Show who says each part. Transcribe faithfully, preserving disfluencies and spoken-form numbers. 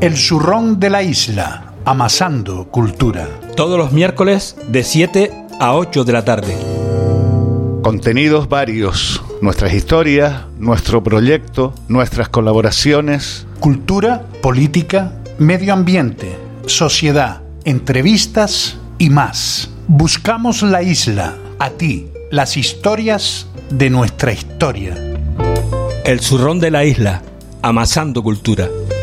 Speaker 1: El zurrón de la isla, amasando cultura.
Speaker 2: Todos los miércoles de siete a ocho de la tarde.
Speaker 3: Contenidos varios, nuestras historias, nuestro proyecto, nuestras colaboraciones.
Speaker 1: Cultura, política, medio ambiente, sociedad, entrevistas y más. Buscamos la isla, a ti, las historias de nuestra historia.
Speaker 2: El zurrón de la isla, amasando cultura.